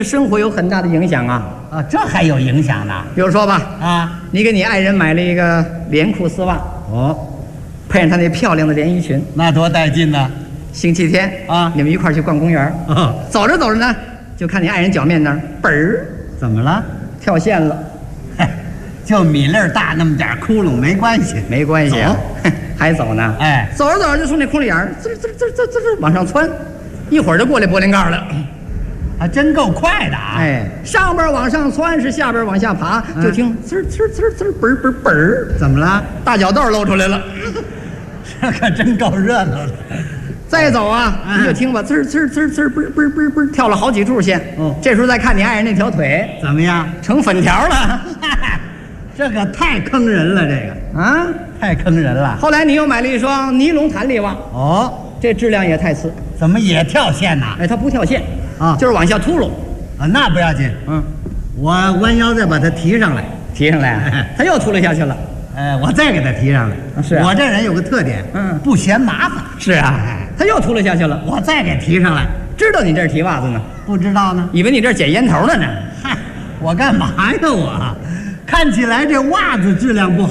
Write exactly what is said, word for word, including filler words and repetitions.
生活有很大的影响啊。 啊，这还有影响呢？ 比如说吧， 啊， 你给你爱人买了一个连裤丝袜， 哦， 配上她那漂亮的连衣裙， 那多带劲呢！ 星期天啊你们一块儿去逛公园， 啊， 走着走着呢，就看你爱人脚面那儿嘣儿怎么了？ 跳线了。 嘿，就米粒儿大那么点儿窟窿，没关系。 没关系啊，还走呢。 哎， 走着走着就从那窟窿眼儿滋儿滋儿滋儿滋儿滋儿往上窜，一会儿就过来玻璃盖了。 还真够快的啊！ 哎，上边往上窜是下边往下爬， 嗯就听滋儿滋儿滋儿滋儿嘣儿嘣儿嘣儿， 怎么了？ 大脚豆露出来了。 这可真够热闹的。 再走啊， 嗯你就听吧，滋儿滋儿滋儿滋儿嘣儿嘣儿嘣儿嘣儿，跳了好几处线。 哦这时候再看你爱人那条腿怎么样？ 成粉条了这个太坑人了，这个啊！ 太坑人了。 后来你又买了一双尼龙弹力袜， 哦， 这质量也太次， 怎么也跳线呐？ 哎，它不跳线啊就是往下秃噜。 啊，那不要紧， 嗯， 我弯腰再把它提上来。 提上来啊，它又秃噜下去了。 哎，我再给它提上来。 是啊我这人有个特点， 嗯不嫌麻烦。 是啊，它又秃噜下去了。 我再给提上来， 知道你这是提袜子呢， 不知道呢？ 以为你这是捡烟头呢呢。 嗨，我干嘛呀我？看起来这袜子质量不好。